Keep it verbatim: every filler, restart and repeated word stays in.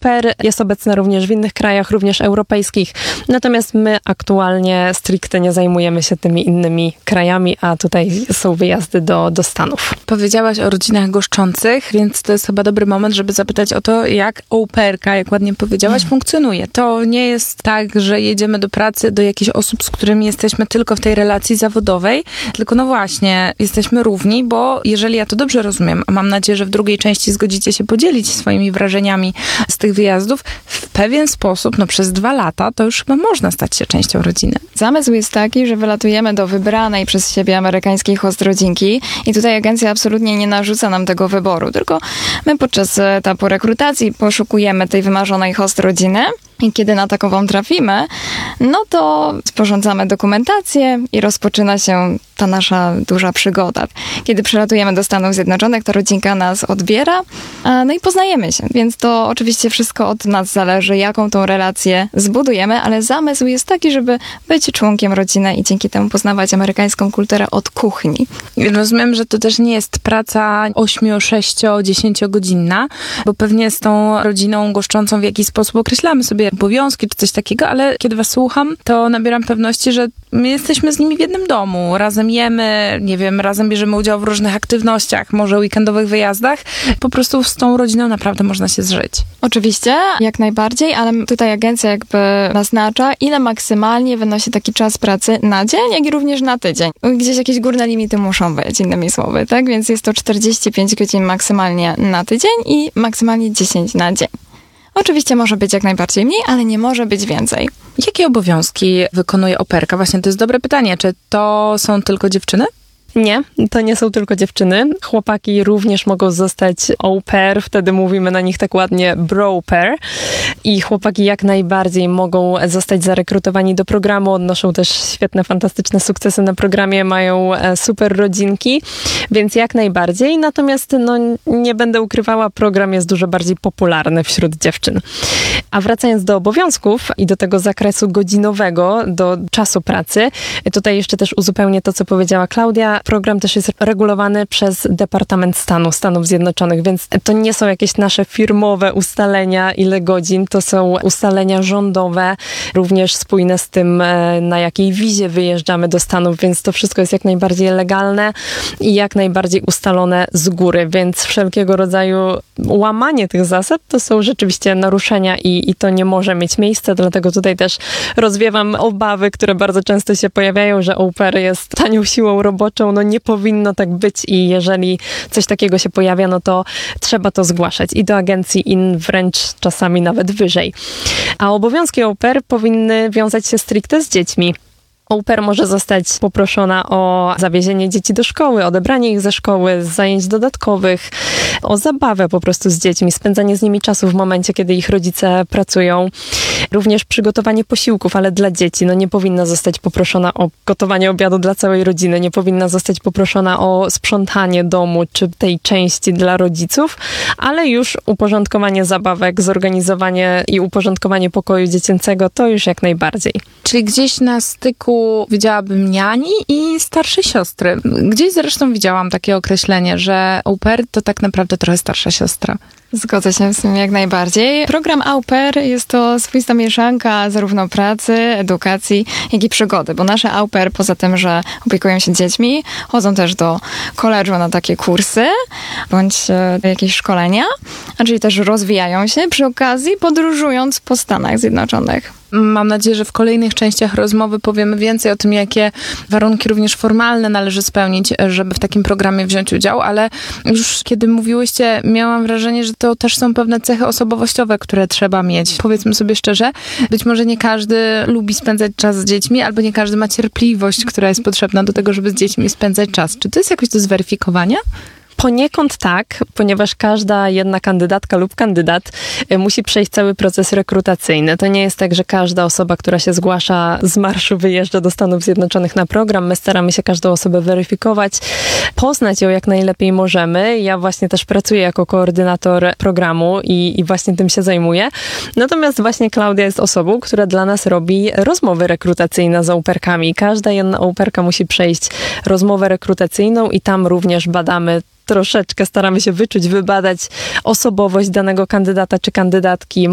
pair jest obecne również w innych krajach, również europejskich, natomiast my aktualnie stricte nie zajmujemy się tymi innymi krajami, a tutaj są wyjazdy do, do Stanów. Powiedziałaś o rodzinach goszczących, więc to jest chyba dobry moment, żeby zapytać o to, jak au pairka, jak ładnie powiedziałaś, hmm. funkcjonuje. To nie jest tak, że jedziemy do pracy do jakichś osób, z którymi jesteśmy tylko w tej relacji zawodowej, tylko no właśnie, jesteśmy równi, bo jeżeli ja to dobrze rozumiem, a mam nadzieję, że w drugiej części zgodzicie się podzielić swoimi wrażeniami z tych wyjazdów, w pewien sposób, no przez dwa lata, to już chyba można stać się częścią rodziny. Zamysł jest taki, że wylatujemy do wybranej przez siebie amerykańskiej host rodzinki i tutaj agencja absolutnie nie narzuca nam tego wyboru, tylko my podczas etapu rekrutacji poszukujemy tej wymarzonej host rodziny. I kiedy na takową trafimy, no to sporządzamy dokumentację i rozpoczyna się ta nasza duża przygoda. Kiedy przylatujemy do Stanów Zjednoczonych, ta rodzinka nas odbiera, no i poznajemy się. Więc to oczywiście wszystko od nas zależy, jaką tą relację zbudujemy, ale zamysł jest taki, żeby być członkiem rodziny i dzięki temu poznawać amerykańską kulturę od kuchni. Rozumiem, że to też nie jest praca ośmiu, sześcio, dziesięciogodzinna, bo pewnie z tą rodziną goszczącą w jakiś sposób określamy sobie obowiązki czy coś takiego, ale kiedy was słucham, to nabieram pewności, że my jesteśmy z nimi w jednym domu. Razem jemy, nie wiem, razem bierzemy udział w różnych aktywnościach, może weekendowych wyjazdach. Po prostu z tą rodziną naprawdę można się zżyć. Oczywiście, jak najbardziej, ale tutaj agencja jakby naznacza, ile maksymalnie wynosi taki czas pracy na dzień, jak i również na tydzień. Gdzieś jakieś górne limity muszą być, innymi słowy, tak? Więc jest to czterdzieści pięć godzin maksymalnie na tydzień i maksymalnie dziesięć na dzień. Oczywiście może być jak najbardziej mniej, ale nie może być więcej. Jakie obowiązki wykonuje au pairka? Właśnie to jest dobre pytanie. Czy to są tylko dziewczyny? Nie, to nie są tylko dziewczyny. Chłopaki również mogą zostać au pair, wtedy mówimy na nich tak ładnie bro pair. I chłopaki jak najbardziej mogą zostać zarekrutowani do programu, odnoszą też świetne, fantastyczne sukcesy na programie, mają super rodzinki, więc jak najbardziej. Natomiast no, nie będę ukrywała, program jest dużo bardziej popularny wśród dziewczyn. A wracając do obowiązków i do tego zakresu godzinowego, do czasu pracy, tutaj jeszcze też uzupełnię to, co powiedziała Klaudia. Program też jest regulowany przez Departament Stanu, Stanów Zjednoczonych, więc to nie są jakieś nasze firmowe ustalenia, ile godzin, to są ustalenia rządowe, również spójne z tym, na jakiej wizie wyjeżdżamy do Stanów, więc to wszystko jest jak najbardziej legalne i jak najbardziej ustalone z góry, więc wszelkiego rodzaju łamanie tych zasad to są rzeczywiście naruszenia i, i to nie może mieć miejsca, dlatego tutaj też rozwiewam obawy, które bardzo często się pojawiają, że au pair jest tanią siłą roboczą. No nie powinno tak być i jeżeli coś takiego się pojawia, no to trzeba to zgłaszać i do agencji, i wręcz czasami nawet wyżej. A obowiązki au pair powinny wiązać się stricte z dziećmi. Au pair może zostać poproszona o zawiezienie dzieci do szkoły, odebranie ich ze szkoły, z zajęć dodatkowych, o zabawę po prostu z dziećmi, spędzanie z nimi czasu w momencie, kiedy ich rodzice pracują. Również przygotowanie posiłków, ale dla dzieci. No nie powinna zostać poproszona o gotowanie obiadu dla całej rodziny, nie powinna zostać poproszona o sprzątanie domu czy tej części dla rodziców, ale już uporządkowanie zabawek, zorganizowanie i uporządkowanie pokoju dziecięcego to już jak najbardziej. Czyli gdzieś na styku widziałabym niani i starszej siostry. Gdzieś zresztą widziałam takie określenie, że au pair to tak naprawdę trochę starsza siostra. Zgodzę się z tym jak najbardziej. Program au pair jest to swoista mieszanka zarówno pracy, edukacji, jak i przygody, bo nasze au pair poza tym, że opiekują się dziećmi, chodzą też do koledżu na takie kursy, bądź jakieś szkolenia, a czyli też rozwijają się przy okazji podróżując po Stanach Zjednoczonych. Mam nadzieję, że w kolejnych częściach rozmowy powiemy więcej o tym, jakie warunki również formalne należy spełnić, żeby w takim programie wziąć udział, ale już kiedy mówiłyście, miałam wrażenie, że to też są pewne cechy osobowościowe, które trzeba mieć. Powiedzmy sobie szczerze, być może nie każdy lubi spędzać czas z dziećmi, albo nie każdy ma cierpliwość, która jest potrzebna do tego, żeby z dziećmi spędzać czas. Czy to jest jakoś do zweryfikowania? Poniekąd tak, ponieważ każda jedna kandydatka lub kandydat musi przejść cały proces rekrutacyjny. To nie jest tak, że każda osoba, która się zgłasza z marszu, wyjeżdża do Stanów Zjednoczonych na program. My staramy się każdą osobę weryfikować, poznać ją jak najlepiej możemy. Ja właśnie też pracuję jako koordynator programu i, i właśnie tym się zajmuję. Natomiast właśnie Klaudia jest osobą, która dla nas robi rozmowy rekrutacyjne z au pairkami. Każda jedna au pairka musi przejść rozmowę rekrutacyjną i tam również badamy troszeczkę staramy się wyczuć, wybadać osobowość danego kandydata czy kandydatki.